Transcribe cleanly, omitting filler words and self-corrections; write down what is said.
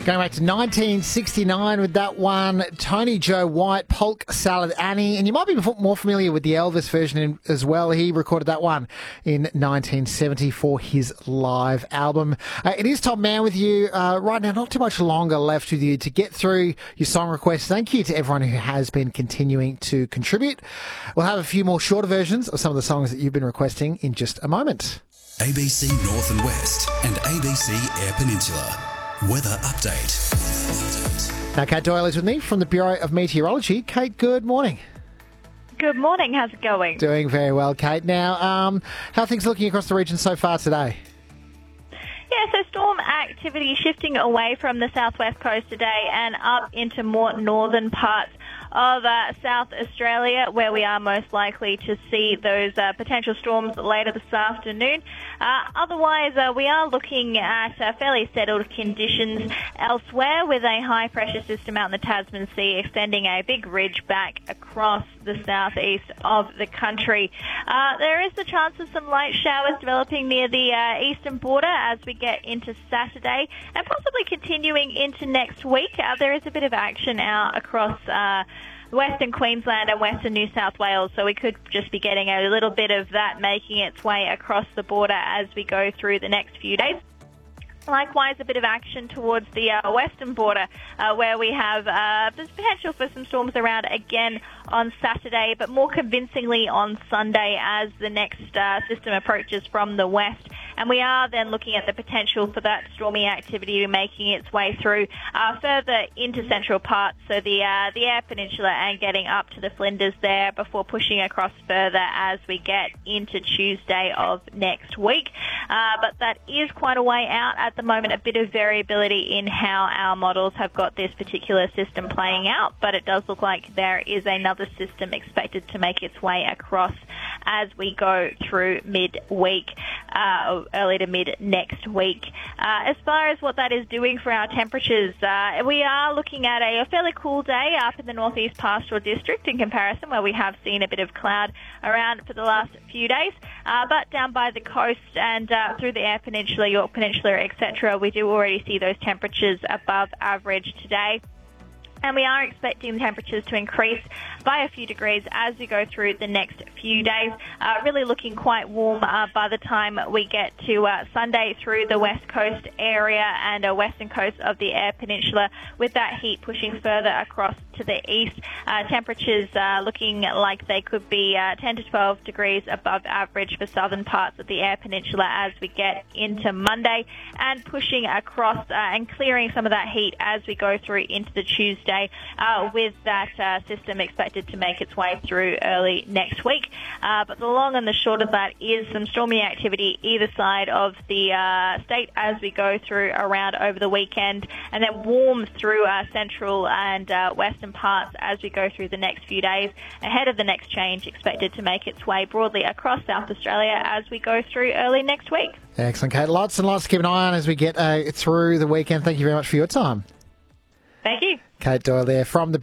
Going back to 1969 with that one, Tony Joe White, Polk Salad Annie. And you might be more familiar with the Elvis version as well. He recorded that one in 1970 for his live album. It is Tom Mann with you right now. Not too much longer left with you to get through your song requests. Thank you to everyone who has been continuing to contribute. We'll have a few more shorter versions of some of the songs that you've been requesting in just a moment. ABC North and West and ABC Air Peninsula. Weather update. Now, Kate Doyle is with me from the Bureau of Meteorology. Kate, good morning. Good morning. How's it going? Doing very well, Kate. Now, how are things looking across the region so far today? Yeah, so storm activity shifting away from the southwest coast today and up into more northern parts of South Australia, where we are most likely to see those potential storms later this afternoon. Otherwise, we are looking at fairly settled conditions elsewhere, with a high-pressure system out in the Tasman Sea extending a big ridge back across the southeast of the country. There is the chance of some light showers developing near the eastern border as we get into Saturday, and possibly continuing into next week. There is a bit of action out across Western Queensland and Western New South Wales, so we could just be getting a little bit of that making its way across the border as we go through the next few days. Likewise, a bit of action towards the western border, where we have there's potential for some storms around again on Saturday, but more convincingly on Sunday as the next system approaches from the west. And we are then looking at the potential for that stormy activity making its way through further into central parts, so the Eyre Peninsula, and getting up to the Flinders there before pushing across further as we get into Tuesday of next week. But that is quite a way out at the moment. A bit of variability in how our models have got this particular system playing out, but it does look like there is another system expected to make its way across as we go through midweek, early to mid next week. As far as what that is doing for our temperatures, we are looking at a fairly cool day up in the northeast pastoral district in comparison, where we have seen a bit of cloud around for the last few days. But down by the coast and through the Eyre Peninsula, York Peninsula, etc., we do already see those temperatures above average today. And we are expecting temperatures to increase by a few degrees as we go through the next few days. Really looking quite warm by the time we get to Sunday through the west coast area and western coast of the Eyre Peninsula, with that heat pushing further across to the east. Temperatures looking like they could be 10 to 12 degrees above average for southern parts of the Eyre Peninsula as we get into Monday, and pushing across and clearing some of that heat as we go through into the Tuesday, with that system expected to make its way through early next week. But the long and the short of that is some stormy activity either side of the state as we go through around over the weekend, and then warm through central and western parts as we go through the next few days, ahead of the next change expected to make its way broadly across South Australia as we go through early next week. Excellent, Kate. Lots and lots to keep an eye on as we get through the weekend. Thank you very much for your time. Thank you. Kate Doyle there from the